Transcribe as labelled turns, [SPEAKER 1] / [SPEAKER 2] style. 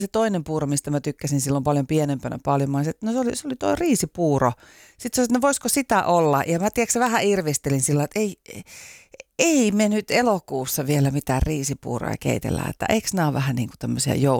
[SPEAKER 1] se toinen puuro, mistä mä tykkäsin silloin paljon pienempänä paljon, mä olisin, että no se oli toi riisipuuro. Sitten se oli, että no voisiko sitä olla? Ja mä tiedätkö, vähän irvistelin sillä, että ei me nyt elokuussa vielä mitään riisipuuroja keitellä, että eikö nämä ole vähän niin kuin tämmöisiä